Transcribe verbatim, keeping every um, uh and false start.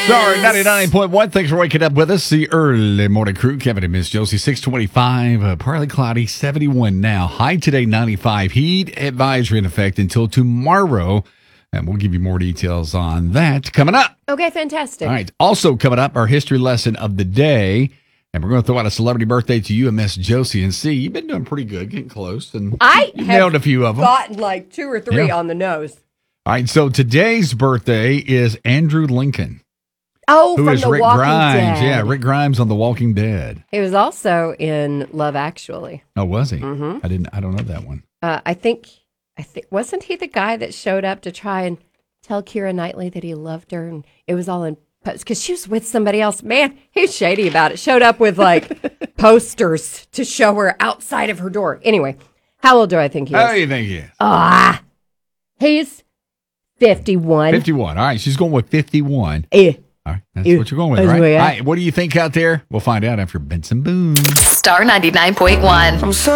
Sorry, ninety-nine point one. Thanks for waking up with us. The early morning crew. Kevin and Miss Josie, six twenty-five. Uh, partly cloudy, seventy-one now. High today, ninety-five. Heat advisory in effect until tomorrow. And we'll give you more details on that coming up. Okay, fantastic. All right. Also coming up, our history lesson of the day. And we're going to throw out a celebrity birthday to you and Miss Josie and see. You've been doing pretty good, getting close. And I you have nailed a few of them. Gotten like two or three Yeah. on the nose. All right. So today's birthday is Andrew Lincoln. Oh, Who from is The Rick Walking Grimes? Dead. Yeah, Rick Grimes on The Walking Dead. He was also in Love Actually. Oh, was he? Mhm. I didn't. I don't know that one. Uh, I think, I think, wasn't he the guy that showed up to try and tell Keira Knightley that he loved her, and it was all in because she was with somebody else. Man, he's shady about it. Showed up with like posters to show her outside of her door. Anyway, how old do I think he is? How do you think he is? Ah, he's fifty-one. fifty-one. All right, she's going with fifty-one. Eh. All right, that's Eh, what you're going with, that's right? what I- All right, what do you think out there? We'll find out after Benson Boone. Star ninety-nine point one.